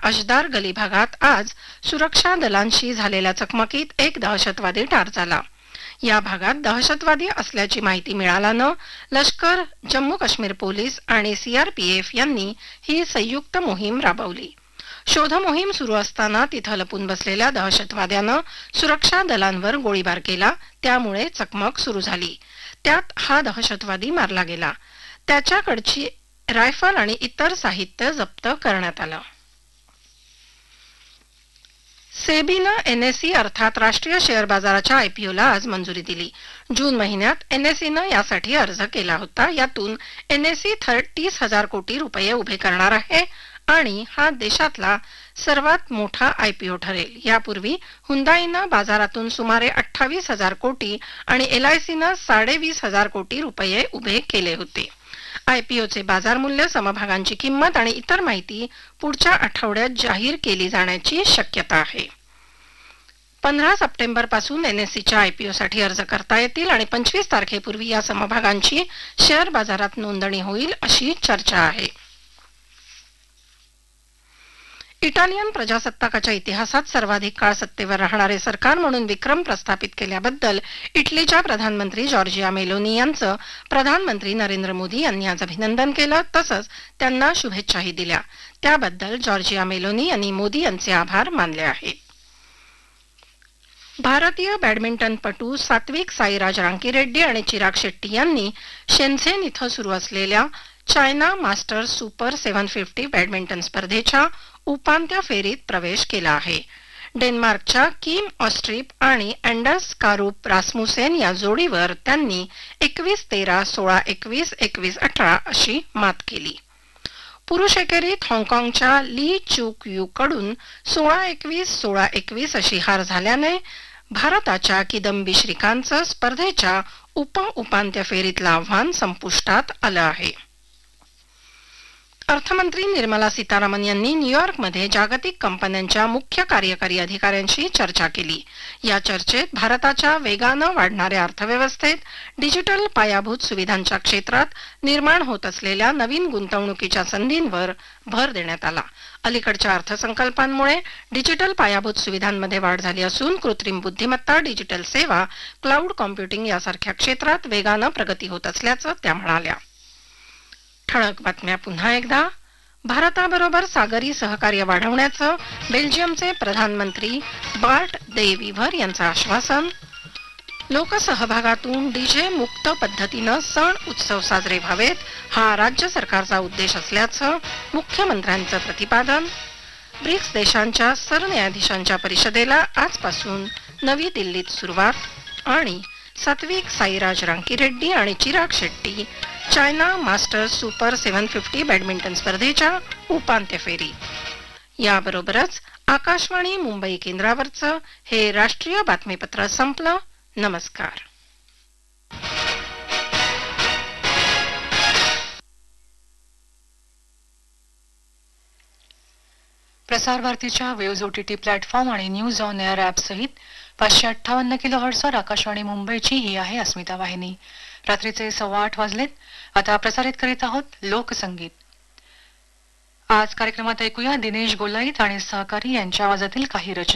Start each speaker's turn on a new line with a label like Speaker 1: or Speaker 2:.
Speaker 1: अजदार गली भागात आज सुरक्षा दलांशी झालेल्या चकमकीत एक दहशतवादी ठार झाला. या भागात दहशतवादी असल्याची माहिती मिळाल्यानं लष्कर, जम्मू काश्मीर पोलीस आणि सीआरपीएफ यांनी ही संयुक्त मोहीम राबवली. शोध मोहीम सुरू असताना तिथं लपून बसलेल्या दहशतवाद्यानं सुरक्षा दलांवर गोळीबार केला, त्यामुळे चकमक सुरू झाली. त्यात हा दहशतवादी मारला गेला. त्याच्याकडची रायफल आणि इतर साहित्य जप्त करण्यात आलं. सेबीनं एनएसई अर्थात राष्ट्रीय शेअर बाजाराच्या आयपीओला आज मंजुरी दिली. जून महिन्यात एनएसईनं यासाठी अर्ज केला होता. यातून एनएसई 30,000 कोटी रुपये उभे करणार आहे आणि हा देशातला सर्वात मोठा आयपीओ ठरेल. यापूर्वी हुंदाईनं बाजारातून सुमारे 28,000 कोटी आणि एलआयसीनं 20,500 कोटी रुपये उभे केले होते. आयपीओचे बाजार मूल्य, समभागांची किंमत आणि इतर माहिती पुढच्या आठवड्यात जाहीर केली जाण्याची शक्यता आहे. 15 सप्टेंबर पासून एनएसईच्या आयपीओसाठी अर्ज करता येतील आणि 25 तारखेपूर्वी या समभागांची शेअर बाजारात नोंदणी होईल अशी चर्चा आहे. इटालियन प्रजासत्ताकाच्या इतिहासात सर्वाधिक काळ सत्तेवर राहणारे सरकार म्हणून विक्रम प्रस्थापित केल्याबद्दल इटलीच्या प्रधानमंत्री जॉर्जिया मेलोनी यांचं प्रधानमंत्री नरेंद्र मोदी यांनी आज अभिनंदन केलं. तसंच त्यांना शुभेच्छाही दिल्या. त्याबद्दल जॉर्जिया मेलोनी यांनी मोदी यांचे आभार मानले आहेत. भारतीय बॅडमिंटनपटू सात्विक साईराज रांकीरेड्डी आणि चिराग शेट्टी यांनी शेन्झेन इथं सुरू असलेल्या चायना मास्टर्स सुपर 750 बॅडमिंटन स्पर्धेच्या उपांत्य फेरीत प्रवेश केला आहे. डेन्मार्कच्या किम ऑस्ट्रीप आणि अँडर्स कारूप रासमुसेन या जोडीवर त्यांनी 21-13, 16-21, 21-18 अशी मात केली. पुरुष एकेरीत हाँगकाँगच्या ली चूक यू कडून 16-21, 16-21 अशी हार झाल्याने भारताच्या किदंबी श्रीकांतचं स्पर्धेच्या उपांत्य फेरीतलं आव्हान संपुष्टात आलं आहे. अर्थमंत्री निर्मला सीतारामन यांनी न्यूयॉर्कमध्ये जागतिक कंपन्यांच्या मुख्य कार्यकारी अधिकाऱ्यांशी चर्चा केली. या चर्चेत भारताच्या वेगानं वाढणाऱ्या अर्थव्यवस्थेत डिजिटल पायाभूत सुविधांच्या क्षेत्रात निर्माण होत असलेल्या नवीन गुंतवणुकीच्या संधींवर भर देण्यात आला. अलीकडच्या अर्थसंकल्पांमुळे डिजिटल पायाभूत सुविधांमध्ये वाढ झाली असून कृत्रिम बुद्धिमत्ता, डिजिटल सेवा, क्लाउड कॉम्प्युटिंग यासारख्या क्षेत्रात वेगानं प्रगती होत असल्याचं त्या म्हणाल्या. ठळक बातम्या पुन्हा एकदा. भारताबरोबर सागरी सहकार्य वाढवण्याचं बेल्जियमचे प्रधानमंत्री बार्ट दे विव्हर यांचं आश्वासन. लोकसहभागातून डीजे मुक्त पद्धतीनं सण उत्सव साजरे व्हावेत हा राज्य सरकारचा उद्देश असल्याचं मुख्यमंत्र्यांचं प्रतिपादन. ब्रिक्स देशांच्या सरन्यायाधीशांच्या परिषदेला आजपासून नवी दिल्लीत सुरुवात. आणि सात्विक साईराज रांकीरेड्डी आणि Chirag Shetty China masters super 750 badminton स्पर्धेच्या उपांत्य फेरी. याबरोबरच आकाशवाणी मुंबई केंद्रावरचं हे राष्ट्रीय बातमीपत्र संपलं. नमस्कार.
Speaker 2: प्रसार भारतीच्या वेव्ज ओटीटी प्लॅटफॉर्म आणि न्यूज ऑन एअर ॲप सहित 558 किलोहर्ट्झवर आकाशवाणी मुंबईची ही आहे अस्मिता वाहिनी. रात्रीचे 8:15 वाजलेत. आता प्रसारित करीत आहोत लोकसंगीत. आज कार्यक्रमात ऐकूया दिनेश गोलाईत आणि सहकारी यांच्या आवाजातील काही रचना.